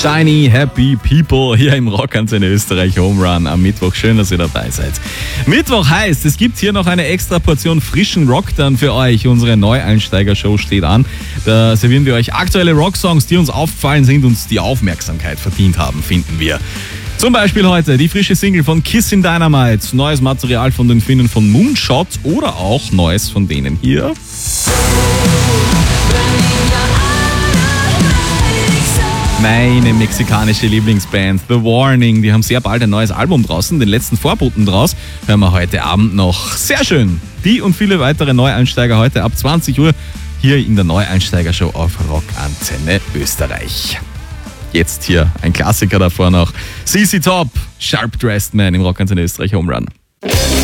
Shiny Happy People hier im Rockantenne Österreich Home Run am Mittwoch. Schön, dass ihr dabei seid. Mittwoch heißt, es gibt hier noch eine extra Portion frischen Rock dann für euch. Unsere Neueinsteiger-Show steht an. Da servieren wir euch aktuelle Rocksongs, die uns aufgefallen sind und die Aufmerksamkeit verdient haben, finden wir. Zum Beispiel heute die frische Single von Kissin' Dynamite, neues Material von den Finnen von Moonshot oder auch neues von denen hier. Meine mexikanische Lieblingsband The Warning, die haben sehr bald ein neues Album draußen, den letzten Vorboten draus, hören wir heute Abend noch. Sehr schön! Die und viele weitere Neueinsteiger heute ab 20 Uhr hier in der Neueinsteiger-Show auf Rockantenne Österreich. Jetzt hier ein Klassiker davor noch, CC Top, Sharp Dressed Man im Rockantenne Österreich Home Run.